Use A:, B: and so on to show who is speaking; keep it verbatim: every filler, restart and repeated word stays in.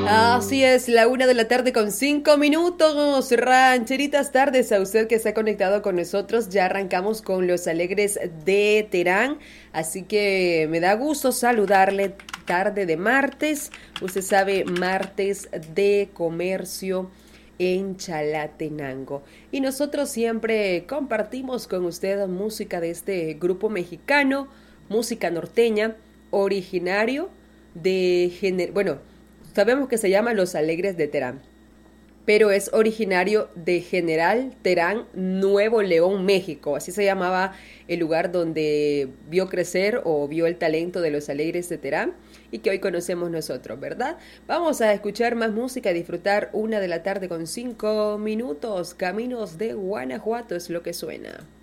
A: Así es, la una de la tarde con cinco minutos. Rancheritas tardes a usted que se ha conectado con nosotros. Ya arrancamos con los alegres de Terán. Así que me da gusto saludarle tarde de martes. Usted sabe, martes de comercio en Chalatenango. Y nosotros siempre compartimos con usted música de este grupo mexicano, música norteña, originario de gener- bueno, sabemos que se llama Los Alegres de Terán, pero es originario de General Terán, Nuevo León, México. Así se llamaba el lugar donde vio crecer o vio el talento de Los Alegres de Terán y que hoy conocemos nosotros, ¿verdad? Vamos a escuchar más música, a disfrutar una de la tarde con cinco minutos. Caminos de Guanajuato es lo que suena.